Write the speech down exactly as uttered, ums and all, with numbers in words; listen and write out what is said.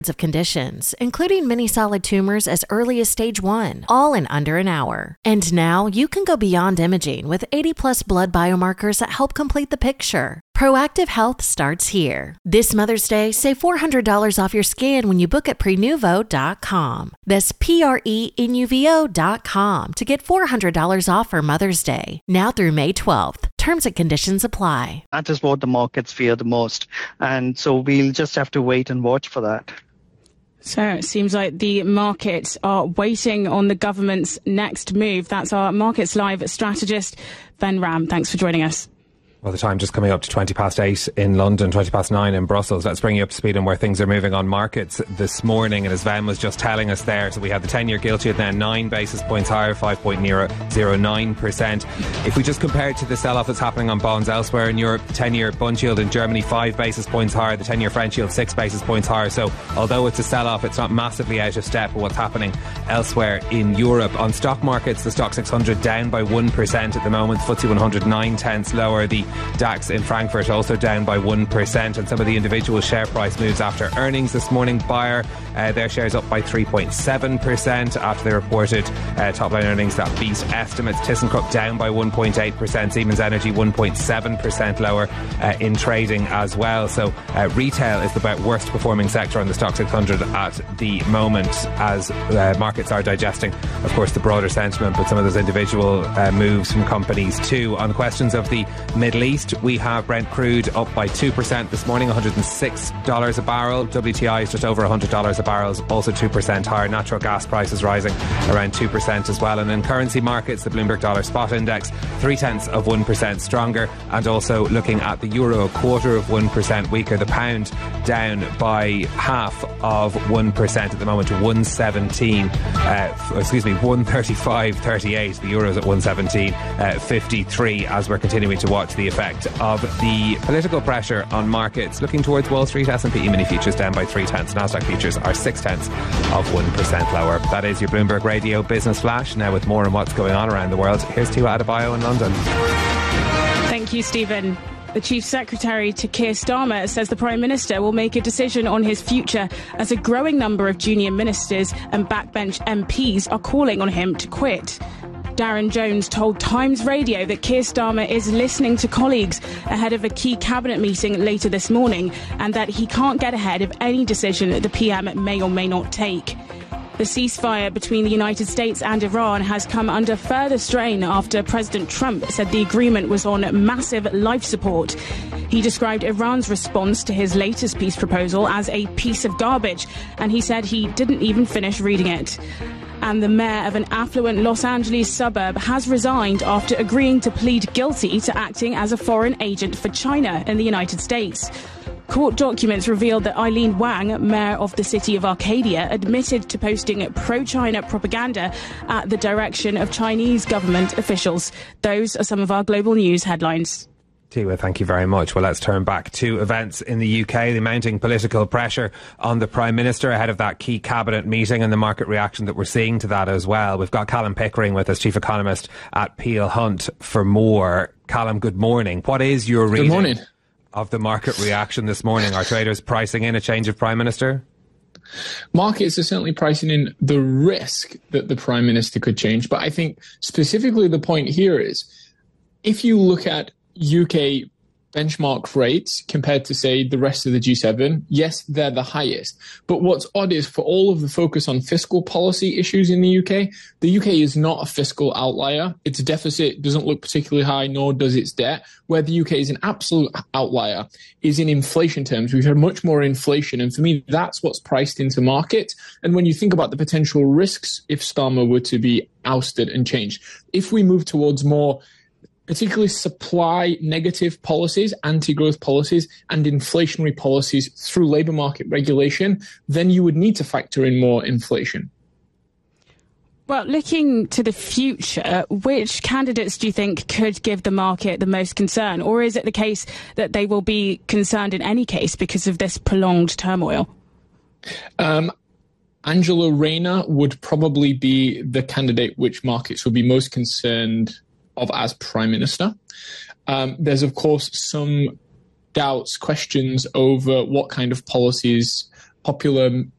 of conditions, including many solid tumors as early as stage one, all in under an hour. And now you can go beyond imaging with eighty plus blood biomarkers that help complete the picture. Proactive Health starts here. This Mother's Day, save four hundred dollars off your scan when you book at prenuvo dot com. That's P R E N U V O dot com to get four hundred dollars off for Mother's Day, now through May twelfth. Terms and conditions apply. That is what the markets fear the most. And so we'll just have to wait and watch for that. So it seems like the markets are waiting on the government's next move. That's our Markets Live strategist, Ben Ram. Thanks for joining us. Well, the time just coming up to twenty past eight in London, twenty past nine in Brussels. Let's bring you up to speed on where things are moving on markets this morning. And as Ven was just telling us there, so we have the ten-year gilt yield now nine basis points higher, five point zero nine percent. If we just compare it to the sell-off that's happening on bonds elsewhere in Europe, the ten-year Bund yield in Germany five basis points higher, the ten-year French yield six basis points higher. So although it's a sell-off, it's not massively out of step with what's happening elsewhere in Europe. On stock markets, the stock six hundred down by one percent at the moment, F T S E one hundred nine tenths lower, the DAX in Frankfurt also down by one percent, and some of the individual share price moves after earnings this morning. Bayer, uh, their shares up by three point seven percent after they reported uh, top-line earnings that beat estimates. ThyssenKrupp down by one point eight percent, Siemens Energy one point seven percent lower uh, in trading as well. So uh, retail is the worst performing sector on the stock six hundred at the moment, as uh, markets are digesting, of course, the broader sentiment, but some of those individual uh, moves from companies too. On questions of the Middle East, we have Brent crude up by two percent this morning, one hundred six dollars a barrel. W T I is just over one hundred dollars a barrel, also two percent higher. Natural gas prices rising around two percent as well. And in currency markets, the Bloomberg Dollar Spot Index, three tenths of one percent stronger. And also looking at the euro, a quarter of one percent weaker. The pound down by half of one percent at the moment to one seventeen, uh, excuse me, one thirty-five thirty-eight. The euro's at one seventeen fifty-three, as we're continuing to watch the effect of the political pressure on markets. Looking towards Wall Street, S and P E-mini futures down by three tenths. Nasdaq futures are six tenths of one percent lower. That is your Bloomberg Radio Business Flash. Now with more on what's going on around the world, here's Tua Adebayo in London. Thank you, Stephen. The Chief Secretary to Keir Starmer says the Prime Minister will make a decision on his future as a growing number of junior ministers and backbench M Ps are calling on him to quit. Darren Jones told Times Radio that Keir Starmer is listening to colleagues ahead of a key cabinet meeting later this morning, and that he can't get ahead of any decision the P M may or may not take. The ceasefire between the United States and Iran has come under further strain after President Trump said the agreement was on massive life support. He described Iran's response to his latest peace proposal as a piece of garbage, and he said he didn't even finish reading it. And the mayor of an affluent Los Angeles suburb has resigned after agreeing to plead guilty to acting as a foreign agent for China in the United States. Court documents revealed that Eileen Wang, mayor of the city of Arcadia, admitted to posting pro-China propaganda at the direction of Chinese government officials. Those are some of our global news headlines. Tua, thank you very much. Well, let's turn back to events in the U K. The mounting political pressure on the Prime Minister ahead of that key cabinet meeting and the market reaction that we're seeing to that as well. We've got Callum Pickering with us, Chief Economist at Peel Hunt, for more. Callum, good morning. What is your reading good morning. of the market reaction this morning? Are traders pricing in a change of Prime Minister? Markets are certainly pricing in the risk that the Prime Minister could change. But I think specifically the point here is, if you look at U K benchmark rates compared to, say, the rest of the G seven, yes, they're the highest. But what's odd is, for all of the focus on fiscal policy issues in the U K, the U K is not a fiscal outlier. Its deficit doesn't look particularly high, nor does its debt. Where the U K is an absolute outlier is in inflation terms. We've had much more inflation. And for me, that's what's priced into market. And when you think about the potential risks if Starmer were to be ousted and changed, if we move towards more particularly supply negative policies, anti-growth policies, and inflationary policies through labour market regulation, then you would need to factor in more inflation. Well, looking to the future, which candidates do you think could give the market the most concern? Or is it the case that they will be concerned in any case because of this prolonged turmoil? Um, Angela Rayner would probably be the candidate which markets will be most concerned of as Prime Minister. Um, there's, of course, some doubts, questions over what kind of policies popular